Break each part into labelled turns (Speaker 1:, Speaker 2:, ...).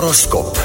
Speaker 1: Horoscop.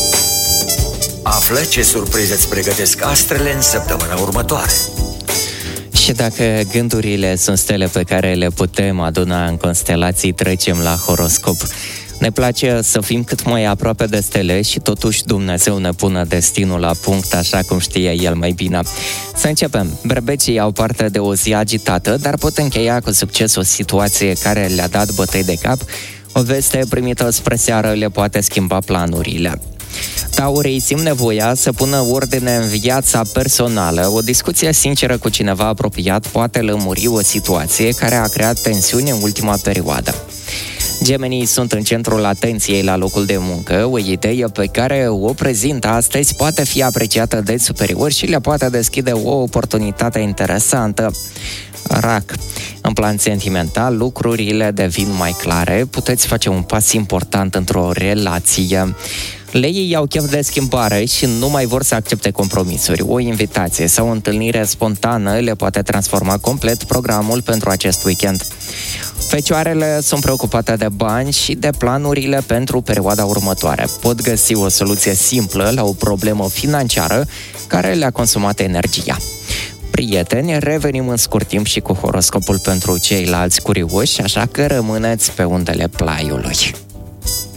Speaker 1: Află ce surprize îți pregătesc astrele în săptămâna următoare.
Speaker 2: Și dacă gândurile sunt stele pe care le putem aduna în constelații, trecem la horoscop. Ne place să fim cât mai aproape de stele și totuși Dumnezeu ne pune destinul la punct așa cum știe El mai bine. Să începem. Berbecii au parte de o zi agitată, dar pot încheia cu succes o situație care le-a dat bătăi de cap. O veste primită spre seară le poate schimba planurile. Taurii simt nevoia să pună ordine în viața personală. O discuție sinceră cu cineva apropiat poate lămuri o situație care a creat tensiune în ultima perioadă. Gemenii sunt în centrul atenției la locul de muncă. O idee pe care o prezintă astăzi poate fi apreciată de superiori și le poate deschide o oportunitate interesantă. Rac. În plan sentimental, lucrurile devin mai clare. Puteți face un pas important într-o relație. Leii au chef de schimbare și nu mai vor să accepte compromisuri. O invitație sau o întâlnire spontană le poate transforma complet programul pentru acest weekend. Fecioarele sunt preocupate de bani și de planurile pentru perioada următoare. Pot găsi o soluție simplă la o problemă financiară care le-a consumat energia. Prieteni, revenim în scurt timp și cu horoscopul pentru ceilalți curioși, așa că rămâneți pe undele plaiului.